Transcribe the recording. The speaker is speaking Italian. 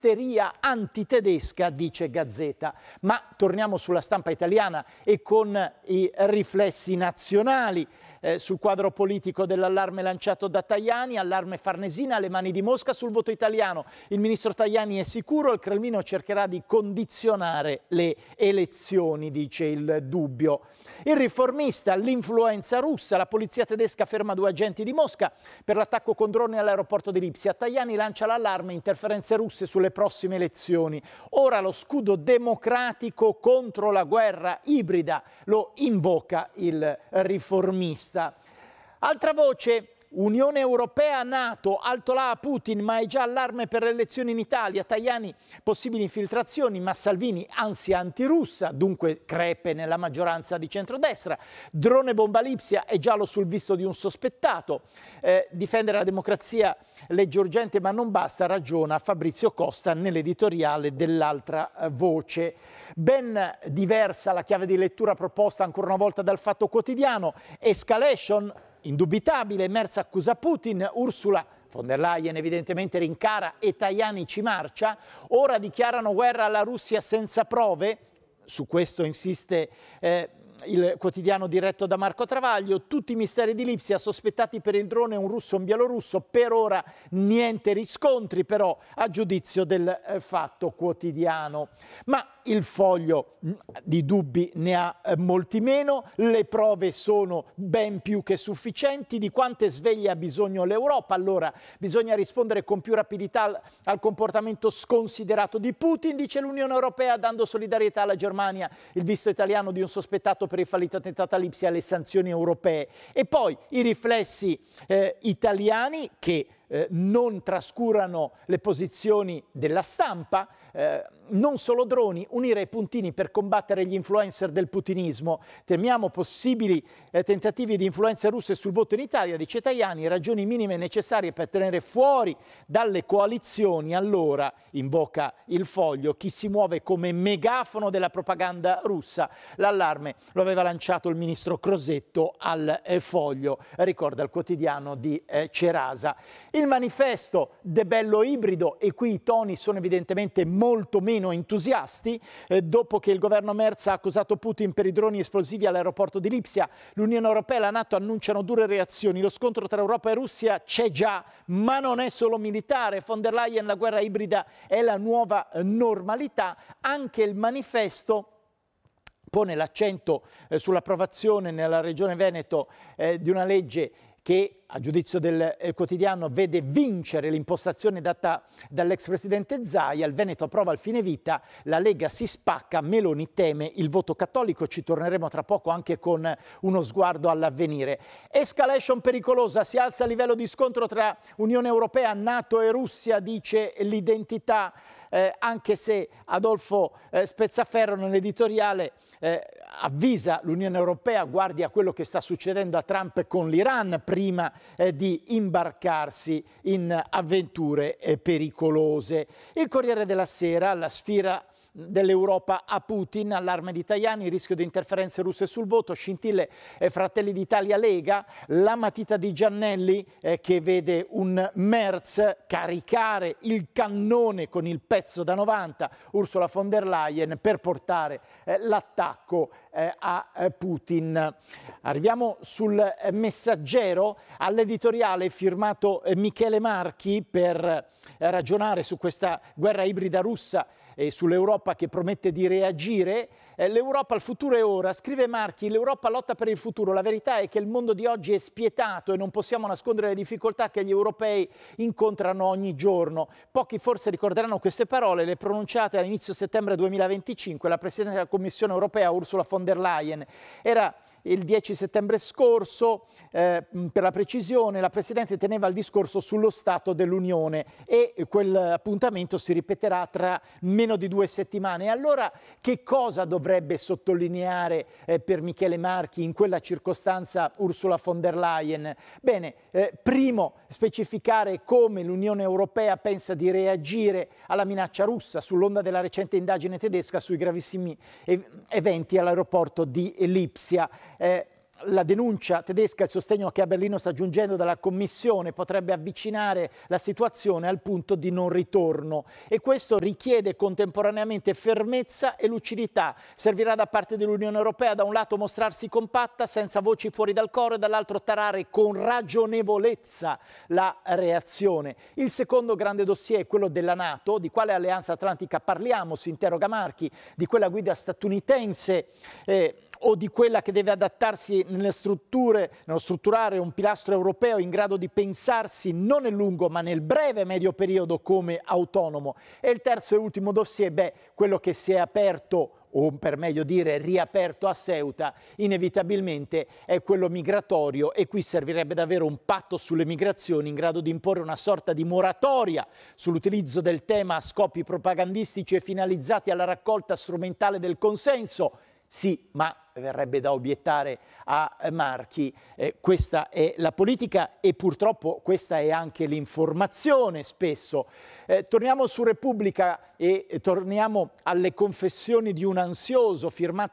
isteria antitedesca, dice Gazzetta. Ma torniamo sulla stampa italiana e con i riflessi nazionali sul quadro politico dell'allarme lanciato da Tajani, allarme Farnesina, alle mani di Mosca sul voto italiano. Il ministro Tajani è sicuro, il Cremlino cercherà di condizionare le elezioni, dice il Dubbio. Il Riformista, l'influenza russa, la polizia tedesca ferma 2 agenti di Mosca per l'attacco con droni all'aeroporto di Lipsia. Tajani lancia l'allarme, interferenze russe sulle prossime elezioni. Ora lo scudo democratico contro la guerra ibrida, lo invoca il Riformista. Altra voce, Unione Europea, NATO, alto là a Putin, ma è già allarme per le elezioni in Italia. Tajani, possibili infiltrazioni, ma Salvini, ansia antirussa, dunque crepe nella maggioranza di centrodestra. Drone bomba Lipsia è giallo sul visto di un sospettato. Difendere la democrazia, legge urgente ma non basta, ragiona Fabrizio Costa nell'editoriale dell'altra voce. Ben diversa la chiave di lettura proposta ancora una volta dal Fatto Quotidiano. Escalation indubitabile, Merz accusa Putin, Ursula von der Leyen evidentemente rincara e Tajani ci marcia. Ora dichiarano guerra alla Russia senza prove, su questo insiste il quotidiano diretto da Marco Travaglio. Tutti i misteri di Lipsia, sospettati per il drone un russo e un bielorusso, per ora niente riscontri però a giudizio del Fatto Quotidiano. Ma il Foglio di dubbi ne ha molti meno, le prove sono ben più che sufficienti. Di quante sveglie ha bisogno l'Europa? Allora bisogna rispondere con più rapidità al comportamento sconsiderato di Putin, dice l'Unione Europea, dando solidarietà alla Germania, il visto italiano di un sospettato per il fallito attentato a Lipsia, alle sanzioni europee. E poi i riflessi italiani che non trascurano le posizioni della stampa. Non solo droni, unire i puntini per combattere gli influencer del putinismo. Temiamo possibili tentativi di influenze russe sul voto in Italia, dice Tajani, ragioni minime necessarie per tenere fuori dalle coalizioni. Allora, invoca il Foglio, chi si muove come megafono della propaganda russa. L'allarme lo aveva lanciato il ministro Crosetto al Foglio, ricorda il quotidiano di Cerasa. Il Manifesto, de bello ibrido, e qui i toni sono evidentemente molto meno entusiasti. Dopo che il governo Merz ha accusato Putin per i droni esplosivi all'aeroporto di Lipsia, l'Unione Europea e la NATO annunciano dure reazioni. Lo scontro tra Europa e Russia c'è già, ma non è solo militare. Von der Leyen, la guerra ibrida è la nuova normalità. Anche il Manifesto pone l'accento sull'approvazione nella Regione Veneto di una legge che, a giudizio del quotidiano, vede vincere l'impostazione data dall'ex presidente Zaia. Il Veneto approva il fine vita, la Lega si spacca, Meloni teme il voto cattolico. Ci torneremo tra poco anche con uno sguardo all'avvenire. Escalation pericolosa, si alza il livello di scontro tra Unione Europea, NATO e Russia, dice l'Identità. Anche se Adolfo Spezzaferro nell'editoriale avvisa l'Unione Europea, guardi a quello che sta succedendo a Trump con l'Iran prima di imbarcarsi in avventure pericolose. Il Corriere della Sera, la sfida dell'Europa a Putin, allarme di Tajani, rischio di interferenze russe sul voto, scintille Fratelli d'Italia Lega, la matita di Giannelli che vede un Merz caricare il cannone con il pezzo da 90, Ursula von der Leyen, per portare l'attacco a Putin. Arriviamo sul Messaggero, all'editoriale firmato Michele Marchi per ragionare su questa guerra ibrida russa e sull'Europa che promette di reagire. L'Europa, il futuro è ora, scrive Marchi, l'Europa lotta per il futuro. La verità è che il mondo di oggi è spietato e non possiamo nascondere le difficoltà che gli europei incontrano ogni giorno. Pochi forse ricorderanno queste parole, le pronunciate all'inizio settembre 2025. La Presidente della Commissione europea, Ursula von der Leyen, era il 10 settembre scorso, per la precisione, la Presidente teneva il discorso sullo Stato dell'Unione e quel appuntamento si ripeterà tra meno di 2 settimane. Allora che cosa dovrebbe sottolineare per Michele Marchi in quella circostanza Ursula von der Leyen? Bene, primo, specificare come l'Unione Europea pensa di reagire alla minaccia russa sull'onda della recente indagine tedesca sui gravissimi eventi all'aeroporto di Lipsia. la denuncia tedesca, il sostegno che a Berlino sta giungendo dalla Commissione potrebbe avvicinare la situazione al punto di non ritorno e questo richiede contemporaneamente fermezza e lucidità. Servirà da parte dell'Unione Europea da un lato mostrarsi compatta senza voci fuori dal coro e dall'altro tarare con ragionevolezza la reazione. Il secondo grande dossier è quello della NATO. Di quale alleanza atlantica parliamo? Si interroga Marchi. Di quella guida statunitense o di quella che deve adattarsi nello strutturare un pilastro europeo in grado di pensarsi non nel lungo ma nel breve e medio periodo come autonomo. E il terzo e ultimo dossier, quello che si è aperto o per meglio dire riaperto a Ceuta, inevitabilmente è quello migratorio e qui servirebbe davvero un patto sulle migrazioni in grado di imporre una sorta di moratoria sull'utilizzo del tema a scopi propagandistici e finalizzati alla raccolta strumentale del consenso. Sì, ma verrebbe da obiettare a Marchi, questa è la politica e purtroppo questa è anche l'informazione spesso. Torniamo su Repubblica e torniamo alle confessioni di un ansioso firmate